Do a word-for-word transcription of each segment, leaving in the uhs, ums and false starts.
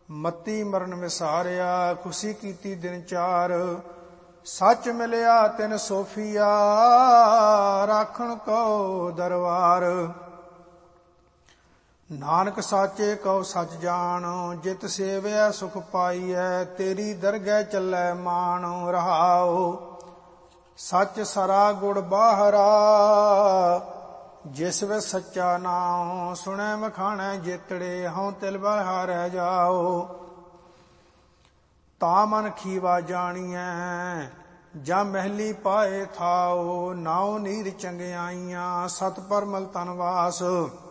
ਮਤੀ ਮਰਨ ਵਿਸਾਰਿਆ, ਖੁਸ਼ੀ ਕੀਤੀ ਦਿਨ ਚਾਰ। ਸੱਚ ਮਿਲਿਆ ਤਿਨ ਸੋਫੀਆ, ਰਾਖਣ ਕੋ ਦਰਬਾਰ। ਨਾਨਕ ਸਾਚੇ ਕਉ ਸਚ ਜਾਣ, ਜਿਤ ਸੇਵਿਆ ਸੁਖ ਪਾਈਐ। ਤੇਰੀ ਦਰਗਹਿ ਚੱਲੈ ਮਾਨ, ਰਹਾਉ ਸੱਚ ਸਰਾ ਗੁੜ ਬਾਹਰਾ। ਜਿਸ ਵਿੱਚ ਸੱਚਾ ਨਾਉ, ਸੁਣੈ ਮਖਾਣੈ ਜੇਤੜੇ। ਹਉ ਤਿਲ ਬਲਿਹਾਰੈ ਜਾਓ, ਤਾ ਮਨ ਖੀਵਾ ਜਾਣੀਐ। ਜਾਂ ਮਹਿਲੀ ਪਾਏ ਥਾਉ, ਨਾਉ ਨੀਰ ਚੰਗਿਆਈਆਂ। ਸਤ ਪਰਮਲ ਤਨਵਾਸ,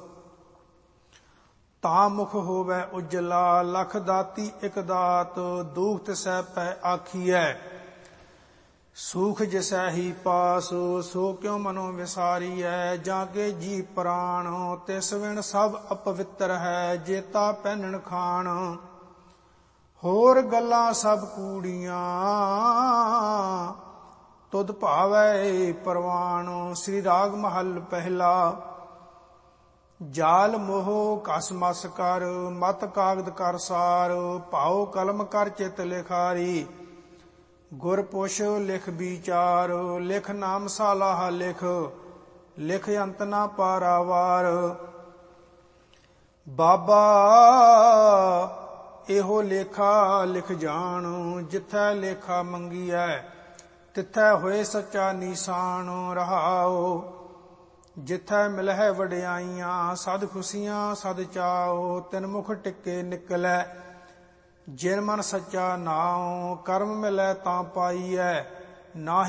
ਤਾ ਮੁਖ ਹੋਵੈ ਉਜਲਾ। ਲਖ ਦਾਤੀ ਇਕ ਦਾਤ, ਦੂਖ ਤਿਸੈ ਪੈ ਆਖੀਐ। ਸੂਖ ਜਿਸੈ ਹੀ ਪਾਸ, ਸੋ ਕਿਉ ਮਨੋ ਵਿਸਾਰੀਐ। ਜਾਂ ਕੇ ਜੀ ਪ੍ਰਾਣ, ਤਿਸ ਵਿਣ ਸਭ ਅਪਵਿੱਤਰ ਹੈ। ਜੇਤਾ ਪਹਿਨਣ ਖਾਣ, ਹੋਰ ਗੱਲਾਂ ਸਭ ਕੂੜੀਆਂ। ਤੁਧ ਭਾਵੈ ਪਰਵਾਣ। ਸ੍ਰੀ ਰਾਗ ਮਹੱਲ ਪਹਿਲਾ। ਜਾਲ ਮੋਹ ਕਸ ਮਸ ਕਰ, ਮਤ ਕਾਗਦ ਕਰ ਸਾਰ। ਭਾਉ ਕਲਮ ਕਰ ਚਿਤ ਲਿਖਾਰੀ, ਗੁਰ ਪੁਛ ਲਿਖ ਵਿਚਾਰ। ਲਿਖ ਨਾਮ ਸਾਲਾਹ ਲਿਖ, ਲਿਖ ਅੰਤ ਨਾ ਪਾਰਾਵਾਰ। ਬਾਬਾ ਇਹੋ ਲੇਖਾ ਲਿਖ ਜਾਣ, ਜਿਥੈ ਲੇਖਾ ਮੰਗੀਐ। ਤਿਥੈ ਹੋਏ ਸੱਚਾ ਨੀਸਾਨ, ਰਹਾਉ ਜਿਥੈ ਮਿਲਹਿ ਵਡਿਆਈਆਂ। ਸਦ ਖੁਸ਼ੀਆਂ ਸਦ ਚਾਉ, ਤਿਨ ਮੁਖ ਟਿੱਕੇ ਨਿਕਲੈ। ਜਿਨ ਮਨ ਸੱਚਾ ਨਾਉ, ਕਰਮ ਮਿਲੈ ਤਾਂ ਪਾਈਐ। ਨਾਹੀ